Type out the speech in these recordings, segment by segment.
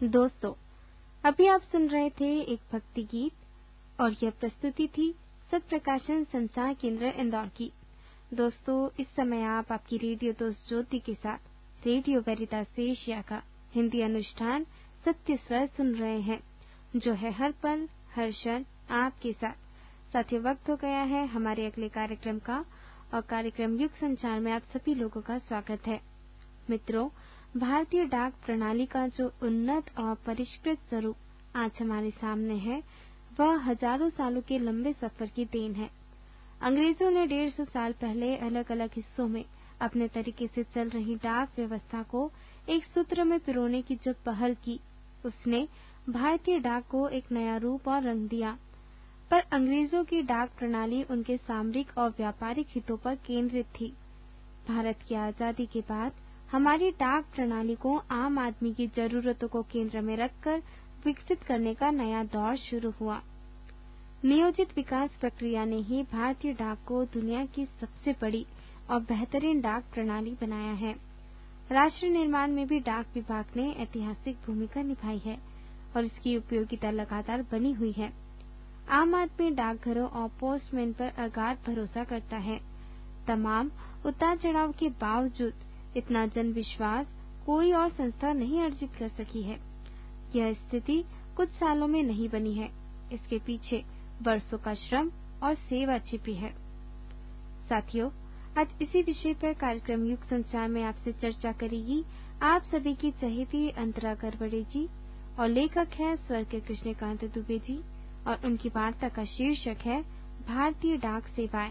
दोस्तों, अभी आप सुन रहे थे एक भक्ति गीत और यह प्रस्तुति थी सत्प्रकाशन संचार केंद्र इंदौर की। दोस्तों, इस समय आप आपकी रेडियो दोस्त ज्योति के साथ रेडियो वेरितास एशिया का हिंदी अनुष्ठान सत्य स्वर सुन रहे हैं, जो है हर पल हर क्षण आपके साथ। साथियों, वक्त हो गया है हमारे अगले कार्यक्रम का और कार्यक्रम युग संचार में आप सभी लोगों का स्वागत है। मित्रों, भारतीय डाक प्रणाली का जो उन्नत और परिष्कृत स्वरूप आज हमारे सामने है, वह हजारों सालों के लंबे सफर की देन है। अंग्रेजों ने 150 साल पहले अलग अलग हिस्सों में अपने तरीके से चल रही डाक व्यवस्था को एक सूत्र में पिरोने की जो पहल की, उसने भारतीय डाक को एक नया रूप और रंग दिया। पर अंग्रेजों की डाक प्रणाली उनके सामरिक और व्यापारिक हितों पर केंद्रित थी। भारत की आजादी के बाद हमारी डाक प्रणाली को आम आदमी की जरूरतों को केंद्र में रखकर विकसित करने का नया दौर शुरू हुआ। नियोजित विकास प्रक्रिया ने ही भारतीय डाक को दुनिया की सबसे बड़ी और बेहतरीन डाक प्रणाली बनाया है। राष्ट्र निर्माण में भी डाक विभाग ने ऐतिहासिक भूमिका निभाई है और इसकी उपयोगिता लगातार बनी हुई है। आम आदमी डाकघरों और पोस्टमैन पर अगाध भरोसा करता है। तमाम उतार चढ़ाव के बावजूद इतना जन विश्वास कोई और संस्था नहीं अर्जित कर सकी है। यह स्थिति कुछ सालों में नहीं बनी है, इसके पीछे वर्षों का श्रम और सेवा छिपी है। साथियों, आज इसी विषय पर कार्यक्रम युग संचार में आपसे चर्चा करेगी आप सभी की चहेती अंतरा गरवड़े जी, और लेखक है स्वर्गीय कृष्णकांत दुबे जी, और उनकी वार्ता का शीर्षक है भारतीय डाक सेवाएं।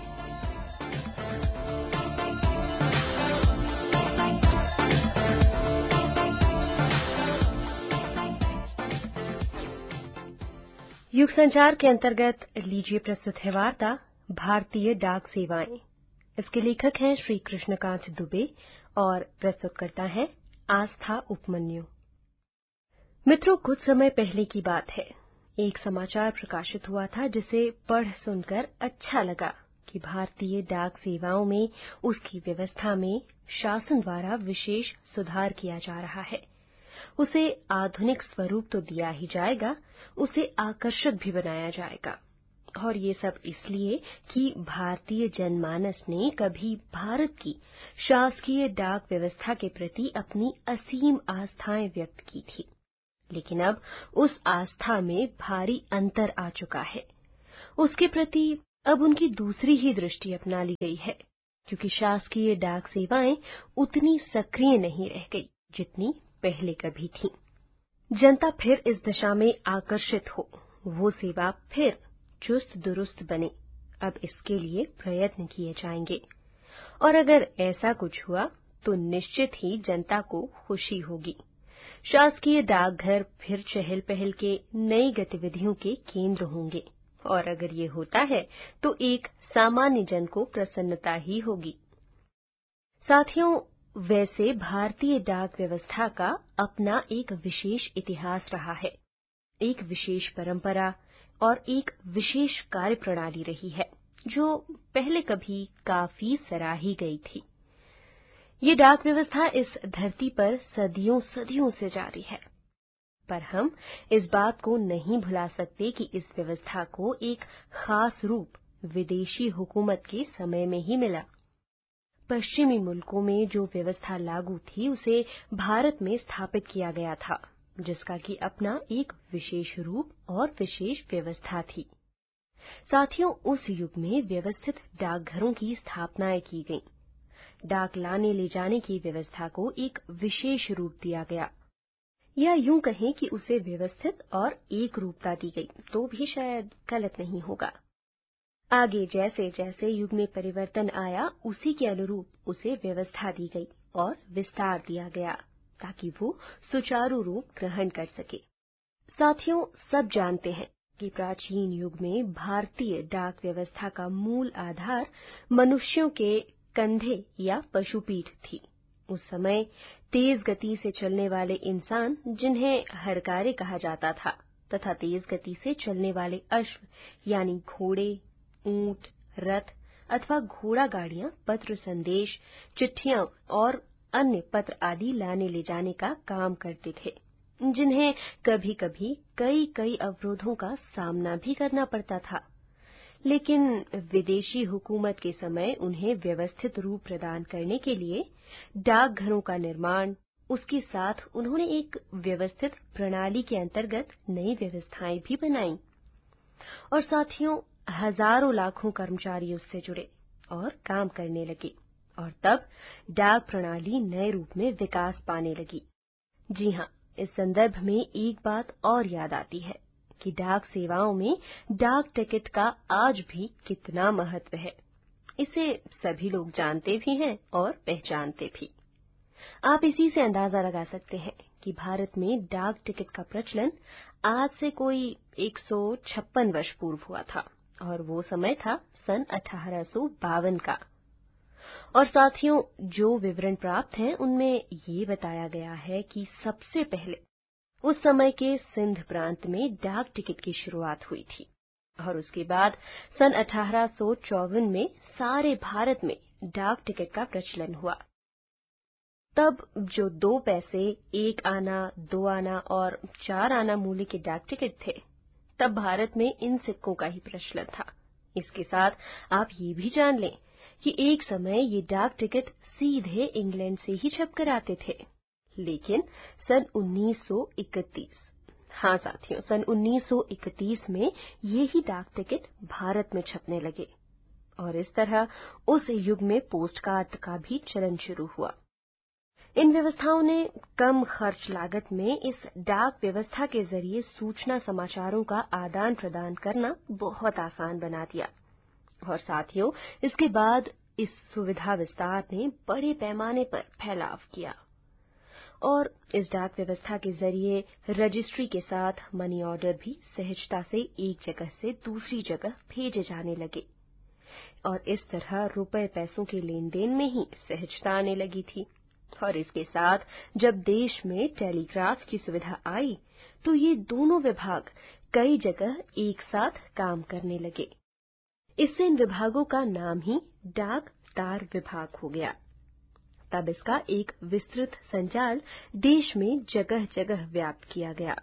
युग संचार के अंतर्गत लीजिए प्रस्तुत है वार्ता भारतीय डाक सेवाएं। इसके लेखक हैं श्री कृष्णकांत दुबे और प्रस्तुतकर्ता हैं आस्था उपमन्यु। मित्रों, कुछ समय पहले की बात है। एक समाचार प्रकाशित हुआ था जिसे पढ़ सुनकर अच्छा लगा कि भारतीय डाक सेवाओं में उसकी व्यवस्था में शासन द्वारा विशेष सुधार किया जा रहा है। उसे आधुनिक स्वरूप तो दिया ही जाएगा, उसे आकर्षक भी बनाया जाएगा। और ये सब इसलिए कि भारतीय जनमानस ने कभी भारत की शासकीय डाक व्यवस्था के प्रति अपनी असीम आस्थाएं व्यक्त की थी, लेकिन अब उस आस्था में भारी अंतर आ चुका है। उसके प्रति अब उनकी दूसरी ही दृष्टि अपना ली गई है, क्योंकि शासकीय डाक सेवाएं उतनी सक्रिय नहीं रह गई जितनी पहले कभी थी। जनता फिर इस दिशा में आकर्षित हो, वो सेवा फिर चुस्त दुरुस्त बने, अब इसके लिए प्रयत्न किए जाएंगे। और अगर ऐसा कुछ हुआ तो निश्चित ही जनता को खुशी होगी। शासकीय डाकघर फिर चहल पहल के नई गतिविधियों के केंद्र होंगे, और अगर ये होता है तो एक सामान्य जन को प्रसन्नता ही होगी। साथियों, वैसे भारतीय डाक व्यवस्था का अपना एक विशेष इतिहास रहा है, एक विशेष परंपरा और एक विशेष कार्यप्रणाली रही है, जो पहले कभी काफी सराही गई थी। ये डाक व्यवस्था इस धरती पर सदियों सदियों से जारी है, पर हम इस बात को नहीं भुला सकते कि इस व्यवस्था को एक खास रूप विदेशी हुकूमत के समय में ही मिला। पश्चिमी मुल्कों में जो व्यवस्था लागू थी, उसे भारत में स्थापित किया गया था, जिसका कि अपना एक विशेष रूप और विशेष व्यवस्था थी। साथियों, उस युग में व्यवस्थित डाकघरों की स्थापनाएं की गईं। डाक लाने ले जाने की व्यवस्था को एक विशेष रूप दिया गया, या यूं कहें कि उसे व्यवस्थित और एक रूपता दी गई, तो भी शायद गलत नहीं होगा। आगे जैसे जैसे युग में परिवर्तन आया, उसी के अनुरूप उसे व्यवस्था दी गई और विस्तार दिया गया, ताकि वो सुचारू रूप ग्रहण कर सके। साथियों, सब जानते हैं कि प्राचीन युग में भारतीय डाक व्यवस्था का मूल आधार मनुष्यों के कंधे या पशुपीठ थी। उस समय तेज गति से चलने वाले इंसान, जिन्हें हरकारे कहा जाता था, तथा तेज गति से चलने वाले अश्व यानी घोड़े, ऊंट, रथ अथवा घोड़ा गाड़ियां पत्र संदेश, चिट्ठियां और अन्य पत्र आदि लाने ले जाने का काम करते थे। जिन्हें कभी-कभी कई अवरोधों का सामना भी करना पड़ता था। लेकिन विदेशी हुकूमत के समय उन्हें व्यवस्थित रूप प्रदान करने के लिए डाकघरों का निर्माण, उसके साथ उन्होंने एक व्यवस्थित प्रणाली के अंतर्गत नई व्यवस्थाएं भी बनाई और साथियों हजारों लाखों कर्मचारी उससे जुड़े और काम करने लगे और तब डाक प्रणाली नए रूप में विकास पाने लगी। जी हां, इस संदर्भ में एक बात और याद आती है कि डाक सेवाओं में डाक टिकट का आज भी कितना महत्व है। इसे सभी लोग जानते भी हैं और पहचानते भी। आप इसी से अंदाजा लगा सकते हैं कि भारत में डाक टिकट का प्रचलन आज से कोई 156 वर्ष पूर्व हुआ था और वो समय था सन 1852 का। और साथियों, जो विवरण प्राप्त हैं उनमें ये बताया गया है कि सबसे पहले उस समय के सिंध प्रांत में डाक टिकट की शुरुआत हुई थी और उसके बाद सन 1854 में सारे भारत में डाक टिकट का प्रचलन हुआ। तब जो 2 पैसे, 1 आना, 2 आना और 4 आना मूल्य के डाक टिकट थे, तब भारत में इन सिक्कों का ही प्रचलन था। इसके साथ आप ये भी जान लें कि एक समय ये डाक टिकट सीधे इंग्लैंड से ही छपकर आते थे। लेकिन सन 1931, हाँ साथियों, सन 1931 में ये ही डाक टिकट भारत में छपने लगे और इस तरह उस युग में पोस्ट कार्ड का भी चलन शुरू हुआ। इन व्यवस्थाओं ने कम खर्च लागत में इस डाक व्यवस्था के जरिए सूचना समाचारों का आदान प्रदान करना बहुत आसान बना दिया और साथियों इसके बाद इस सुविधा विस्तार ने बड़े पैमाने पर फैलाव किया और इस डाक व्यवस्था के जरिए रजिस्ट्री के साथ मनी ऑर्डर भी सहजता से एक जगह से दूसरी जगह भेजे जाने लगे और इस तरह रुपए पैसों के लेन देन में ही सहजता आने लगी थी। और इसके साथ जब देश में टेलीग्राफ की सुविधा आई तो ये दोनों विभाग कई जगह एक साथ काम करने लगे। इससे इन विभागों का नाम ही डाक तार विभाग हो गया। तब इसका एक विस्तृत संजाल देश में जगह जगह व्याप्त किया गया।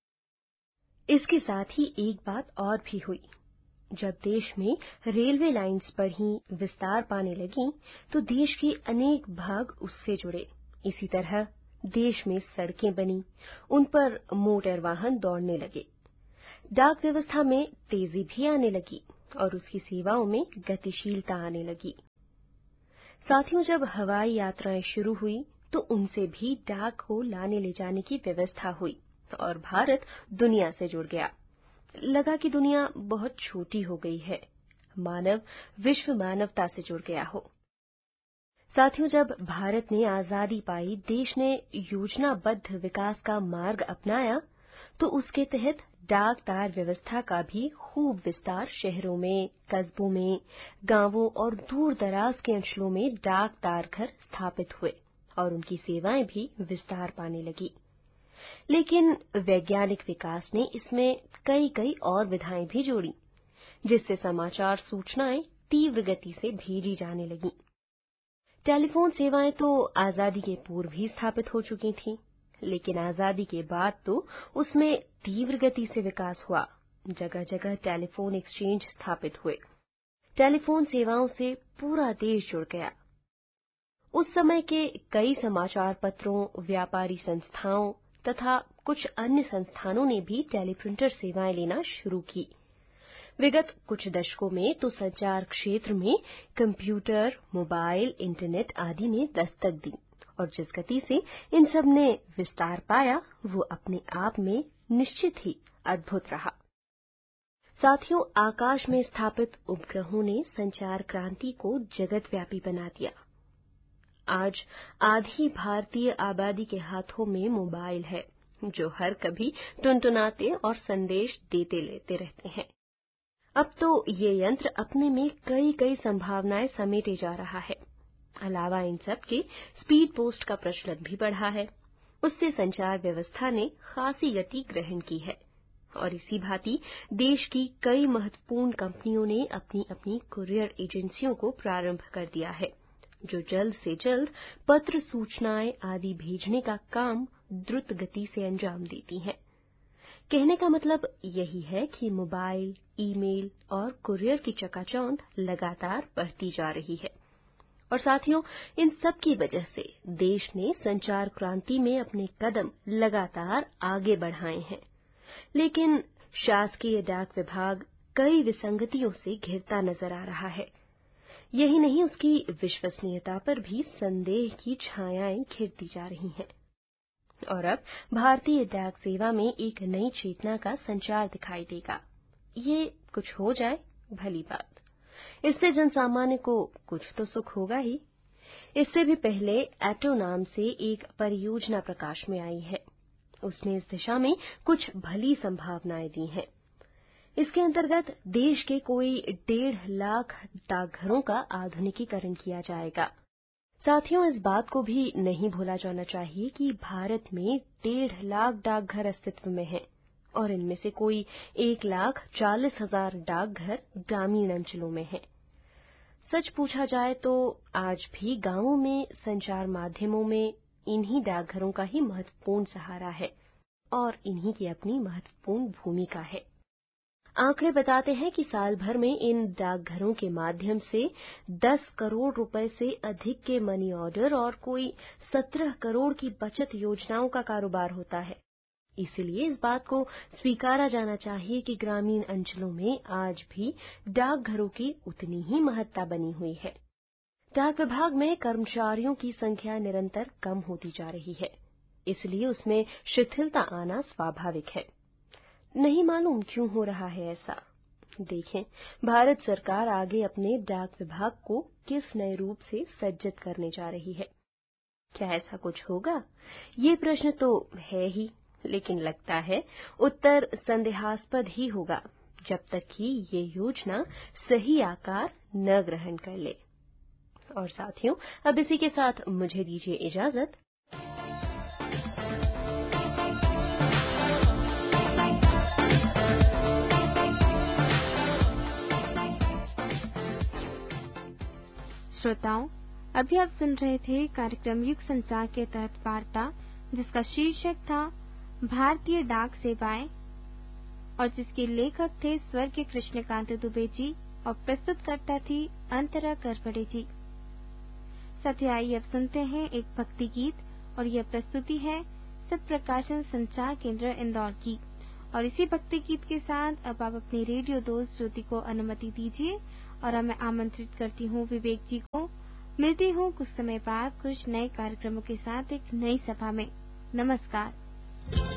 इसके साथ ही एक बात और भी हुई। जब देश में रेलवे लाइंस पर ही विस्तार पाने लगी तो देश के अनेक भाग उससे जुड़े। इसी तरह देश में सड़कें बनी, उन पर मोटर वाहन दौड़ने लगे। डाक व्यवस्था में तेजी भी आने लगी और उसकी सेवाओं में गतिशीलता आने लगी। साथियों, जब हवाई यात्राएं शुरू हुई तो उनसे भी डाक को लाने ले जाने की व्यवस्था हुई और भारत दुनिया से जुड़ गया। लगा कि दुनिया बहुत छोटी हो गई है, मानव विश्व मानवता से जुड़ गया हो। साथियों, जब भारत ने आजादी पाई, देश ने योजनाबद्ध विकास का मार्ग अपनाया तो उसके तहत डाक तार व्यवस्था का भी खूब विस्तार शहरों में, कस्बों में, गांवों और दूर दराज के अंचलों में डाक तार घर स्थापित हुए और उनकी सेवाएं भी विस्तार पाने लगी। लेकिन वैज्ञानिक विकास ने इसमें कई और विधाएं भी जोड़ी, जिससे समाचार सूचनाएं तीव्र गति से भेजी जाने लगीं। टेलीफोन सेवाएं तो आजादी के पूर्व ही स्थापित हो चुकी थीं, लेकिन आजादी के बाद तो उसमें तीव्र गति से विकास हुआ। जगह जगह टेलीफोन एक्सचेंज स्थापित हुए। टेलीफोन सेवाओं से पूरा देश जुड़ गया। उस समय के कई समाचार पत्रों, व्यापारी संस्थाओं तथा कुछ अन्य संस्थानों ने भी टेलीप्रिंटर सेवाएं लेना शुरू की। विगत कुछ दशकों में तो संचार क्षेत्र में कंप्यूटर, मोबाइल, इंटरनेट आदि ने दस्तक दी और जिस गति से इन सब ने विस्तार पाया वो अपने आप में निश्चित ही अद्भुत रहा। साथियों, आकाश में स्थापित उपग्रहों ने संचार क्रांति को जगतव्यापी बना दिया। आज आधी भारतीय आबादी के हाथों में मोबाइल है, जो हर कभी टुनटुनाते और संदेश देते लेते रहते हैं। अब तो ये यंत्र अपने में कई संभावनाएं समेटे जा रहा है। अलावा इन सब के स्पीड पोस्ट का प्रचलन भी बढ़ा है। उससे संचार व्यवस्था ने खासी गति ग्रहण की है और इसी भांति देश की कई महत्वपूर्ण कंपनियों ने अपनी अपनी कुरियर एजेंसियों को प्रारंभ कर दिया है, जो जल्द से जल्द पत्र, सूचनाएं आदि भेजने का काम द्रुत गति से अंजाम देती हैं। कहने का मतलब यही है कि मोबाइल, ईमेल और कुरियर की चकाचौंध लगातार बढ़ती जा रही है। और साथियों, इन सब की वजह से देश ने संचार क्रांति में अपने कदम लगातार आगे बढ़ाए हैं। लेकिन शासकीय डाक विभाग कई विसंगतियों से घिरता नजर आ रहा है। यही नहीं, उसकी विश्वसनीयता पर भी संदेह की छायाएं घिरती जा रही हैं। और अब भारतीय डाक सेवा में एक नई चेतना का संचार दिखाई देगा। ये कुछ हो जाए भली बात, इससे जनसामान्य को कुछ तो सुख होगा ही। इससे भी पहले एटो नाम से एक परियोजना प्रकाश में आई है। उसने इस दिशा में कुछ भली संभावनाएं दी हैं। इसके अंतर्गत देश के कोई 1.5 लाख डाकघरों का आधुनिकीकरण किया जाएगा। साथियों, इस बात को भी नहीं भूला जाना चाहिए कि भारत में 1.5 लाख डाकघर अस्तित्व में हैं और इनमें से कोई 1,40,000 डाकघर ग्रामीण अंचलों में हैं। सच पूछा जाए तो आज भी गांवों में संचार माध्यमों में इन्हीं डाकघरों का ही महत्वपूर्ण सहारा है और इन्हीं की अपनी महत्वपूर्ण भूमिका है। आंकड़े बताते हैं कि साल भर में इन डाकघरों के माध्यम से 10 करोड़ रुपए से अधिक के मनी ऑर्डर और कोई 17 करोड़ की बचत योजनाओं का कारोबार होता है। इसलिए इस बात को स्वीकारा जाना चाहिए कि ग्रामीण अंचलों में आज भी डाकघरों की उतनी ही महत्ता बनी हुई है। डाक विभाग में कर्मचारियों की संख्या निरंतर कम होती जा रही है, इसलिए उसमें शिथिलता आना स्वाभाविक है। नहीं मालूम क्यों हो रहा है ऐसा। देखें, भारत सरकार आगे अपने डाक विभाग को किस नए रूप से सज्जित करने जा रही है। क्या ऐसा कुछ होगा? ये प्रश्न तो है ही, लेकिन लगता है उत्तर संदेहास्पद ही होगा जब तक कि ये योजना सही आकार न ग्रहण कर ले। और साथियों, अब इसी के साथ मुझे दीजिए इजाजत। श्रोताओं, अभी आप सुन रहे थे कार्यक्रम युग संचार के तहत वार्ता, जिसका शीर्षक था भारतीय डाक सेवाएं और जिसके लेखक थे स्वर्गीय कृष्णकांत दुबे जी और प्रस्तुतकर्ता थी अंतरा करपड़े जी। साथियों, आइए अब सुनते हैं एक भक्ति गीत और यह प्रस्तुति है सत्प्रकाशन संचार केंद्र इंदौर की। और इसी भक्ति गीत के साथ अब आप अपने रेडियो दोस्त ज्योति को अनुमति दीजिए और अब मैं आमंत्रित करती हूँ विवेक जी को। मिलती हूँ कुछ समय बाद कुछ नए कार्यक्रमों के साथ एक नई सभा में। नमस्कार।